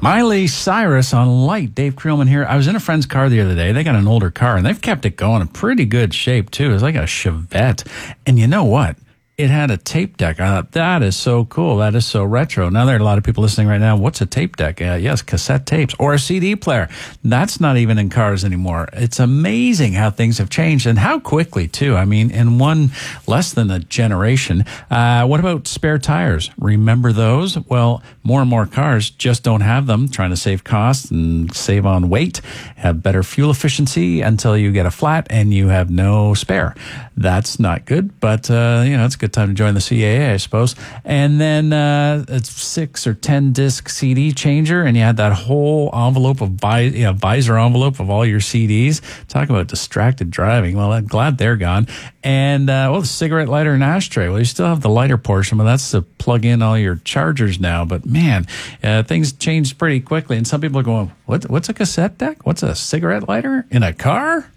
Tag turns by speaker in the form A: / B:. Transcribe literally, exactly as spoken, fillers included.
A: Miley Cyrus on Light. Dave Creelman here. I was in a friend's car the other day. They got an older car, and they've kept it going in pretty good shape, too. It's like a Chevette. And you know what? It had a tape deck. I thought, that is so cool. That is so retro. Now, there are a lot of people listening right now. What's a tape deck? Uh, yes, cassette tapes or a C D player. That's not even in cars anymore. It's amazing how things have changed and how quickly, too. I mean, in one less than a generation. Uh, what about spare tires? Remember those? Well, more and more cars just don't have them, trying to save costs and save on weight, have better fuel efficiency until you get a flat and you have no spare. That's not good, but, uh, you know, it's good time to join the C A A, I suppose. And then uh, it's six or ten disc C D changer, and you had that whole envelope of vi- you know, visor envelope of all your C Ds. Talk about distracted driving. Well, I'm glad they're gone. And uh, well, the cigarette lighter and ashtray. Well, you still have the lighter portion, but that's to plug in all your chargers now. But man, uh, things changed pretty quickly, and some people are going, "What? What's a cassette deck? What's a cigarette lighter in a car?"